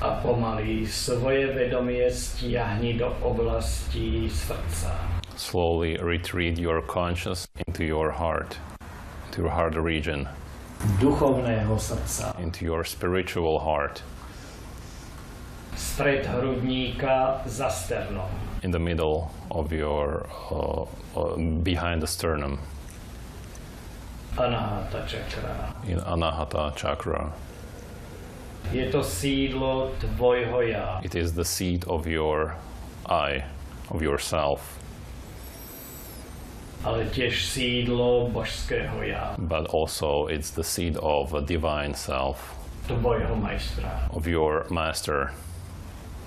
A pomaly svoje vedomie stiahni do oblasti srdca. Slowly retreat your conscious into your heart region. Duchovného srdca. Into your spiritual heart. Stred hrudníka za sternom. In the middle of your, behind the sternum. Anahata čakra. In Anahata chakra. Je to sídlo tvojho ja. It is the seat of your I, of yourself. Ale tiež sídlo božského ja. But also it's the seat of a divine self. Tvojho majstra. Of your master.